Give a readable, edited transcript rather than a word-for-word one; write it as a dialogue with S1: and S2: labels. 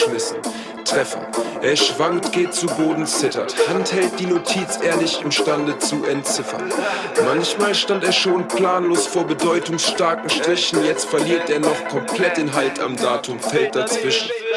S1: schmissen. Treffer. Er schwankt, geht zu Boden, zittert. Hand hält die Notiz ehrlich imstande zu entziffern. Manchmal stand er schon planlos vor bedeutungsstarken Strichen. Jetzt verliert er noch komplett den Halt am Datum, fällt dazwischen.